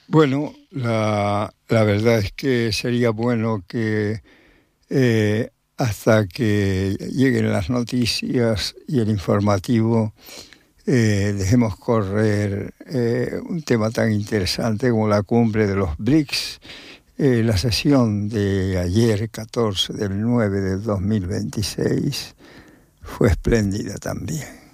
Bueno, la verdad es que sería bueno que hasta que lleguen las noticias y el informativo, dejemos correr un tema tan interesante como la cumbre de los BRICS. La sesión de ayer, 14 del 9 del 2026, fue espléndida también.